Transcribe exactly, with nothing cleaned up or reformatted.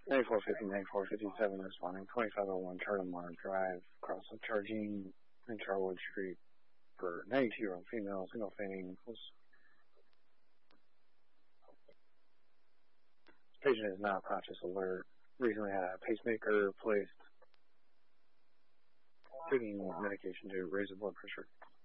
ninety-four fifty, ninety-four fifty-seven responding. twenty-five oh one Charlemont Drive, cross up charging in Charwood Street for ninety-two-year-old female, single fainting. Patient is not conscious alert. Recently had a pacemaker placed. Taking medication to raise the blood pressure.